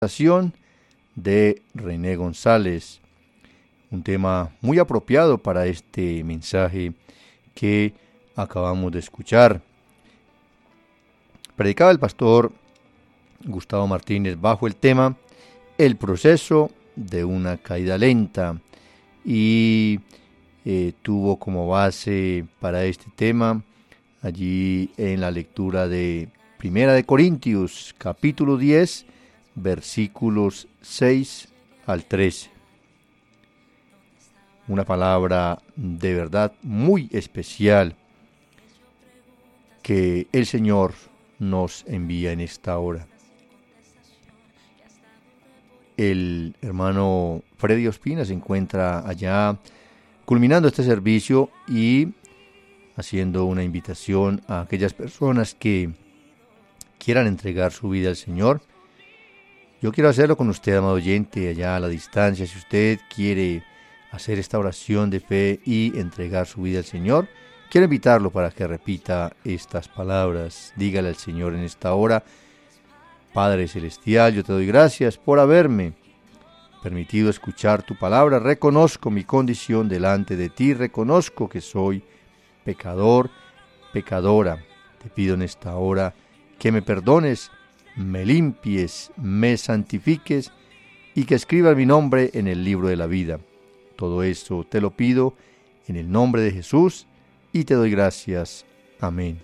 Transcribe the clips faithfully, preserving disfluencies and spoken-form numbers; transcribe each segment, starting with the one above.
De René González, un tema muy apropiado para este mensaje que acabamos de escuchar. Predicaba el pastor Gustavo Martínez bajo el tema El proceso de una caída lenta y eh, tuvo como base para este tema allí en la lectura de Primera de Corintios capítulo diez versículos seis al trece. Una palabra de verdad muy especial que el Señor nos envía en esta hora. El hermano Freddy Ospina se encuentra allá culminando este servicio y haciendo una invitación a aquellas personas que quieran entregar su vida al Señor. Yo quiero hacerlo con usted, amado oyente, allá a la distancia. Si usted quiere hacer esta oración de fe y entregar su vida al Señor, quiero invitarlo para que repita estas palabras. Dígale al Señor en esta hora: Padre Celestial, yo te doy gracias por haberme permitido escuchar tu palabra. Reconozco mi condición delante de ti, reconozco que soy pecador, pecadora. Te pido en esta hora que me perdones, me limpies, me santifiques y que escribas mi nombre en el libro de la vida. Todo eso te lo pido en el nombre de Jesús y te doy gracias. Amén.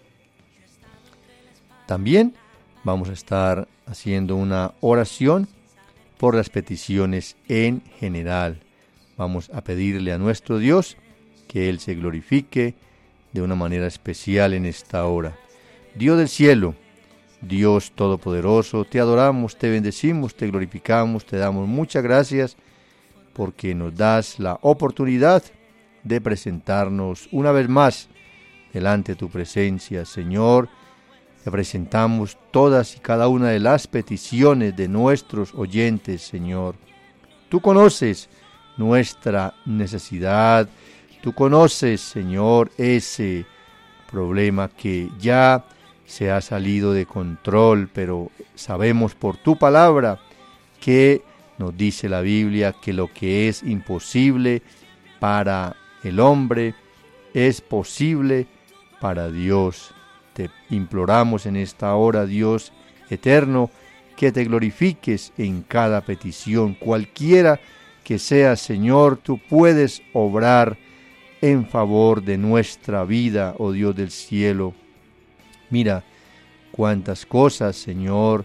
También vamos a estar haciendo una oración por las peticiones en general. Vamos a pedirle a nuestro Dios que Él se glorifique de una manera especial en esta hora. Dios del cielo, Dios Todopoderoso, te adoramos, te bendecimos, te glorificamos, te damos muchas gracias porque nos das la oportunidad de presentarnos una vez más delante de tu presencia, Señor. Te presentamos todas y cada una de las peticiones de nuestros oyentes, Señor. Tú conoces nuestra necesidad, tú conoces, Señor, ese problema que ya se ha salido de control, pero sabemos por tu palabra que nos dice la Biblia que lo que es imposible para el hombre es posible para Dios. Te imploramos en esta hora, Dios eterno, que te glorifiques en cada petición, cualquiera que sea, Señor. Tú puedes obrar en favor de nuestra vida, oh Dios del cielo. Mira cuántas cosas, Señor,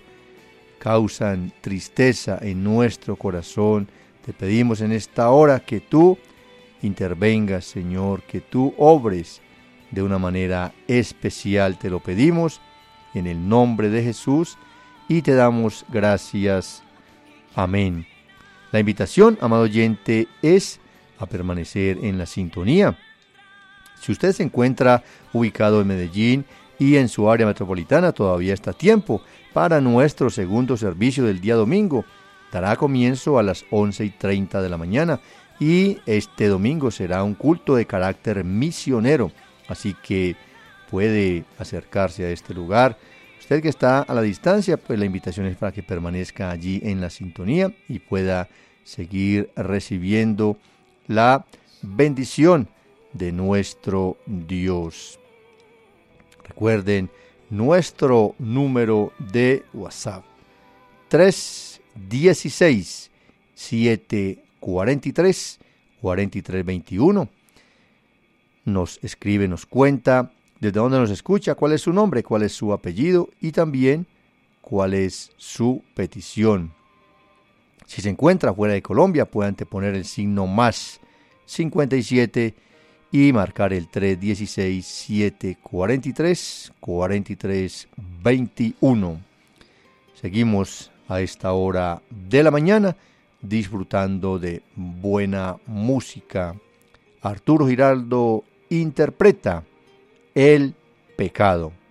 causan tristeza en nuestro corazón. Te pedimos en esta hora que tú intervengas, Señor, que tú obres de una manera especial. Te lo pedimos en el nombre de Jesús y te damos gracias. Amén. La invitación, amado oyente, es a permanecer en la sintonía. Si usted se encuentra ubicado en Medellín y en su área metropolitana, todavía está a tiempo para nuestro segundo servicio del día domingo. Dará comienzo a las once y treinta de la mañana y este domingo será un culto de carácter misionero. Así que puede acercarse a este lugar. Usted que está a la distancia, pues la invitación es para que permanezca allí en la sintonía y pueda seguir recibiendo la bendición de nuestro Dios. Recuerden nuestro número de WhatsApp: tres uno seis, siete cuatro tres, cuatro tres dos uno. Nos escribe, nos cuenta desde dónde nos escucha, cuál es su nombre, cuál es su apellido y también cuál es su petición. Si se encuentra fuera de Colombia, puede anteponer el signo más cincuenta y siete y marcar el tres uno seis, siete cuatro tres, cuatro tres dos uno. Seguimos a esta hora de la mañana disfrutando de buena música. Arturo Giraldo interpreta El pecado.